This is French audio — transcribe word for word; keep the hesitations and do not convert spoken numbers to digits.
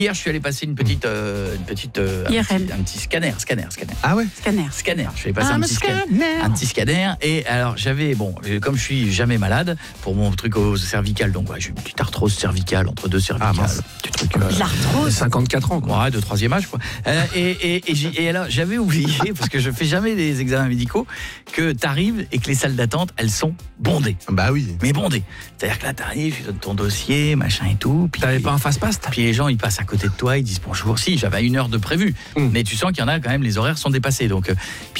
Hier, je suis allé passer une petite, euh, une petite, euh, un, petit, un petit scanner, scanner, scanner. Ah ouais. Scanner. Scanner. Je suis allé passer Ah, un petit scanner. Un petit scanner. Et alors, j'avais, bon, comme je suis jamais malade pour mon truc au cervical, donc ouais, j'ai une petite arthrose cervicale entre deux cervicales. Ah, mince. Petit truc. Euh, L'arthrose. cinquante-quatre ans, quoi. Ouais, de troisième âge, quoi. Euh, et, et, et, j'ai- et alors, j'avais oublié, parce que je fais jamais des examens médicaux, que t'arrives et que les salles d'attente, elles sont bondées. Bah oui. Mais bondées. C'est-à-dire que là, t'arrives, tu donnes ton dossier, machin et tout. Puis, T'avais pas un fast-pass? puis les gens, ils passent à côté de toi, ils disent bonjour. Si, j'avais une heure de prévu. Mm. Mais tu sens qu'il y en a quand même, les horaires sont dépassés. Donc, euh,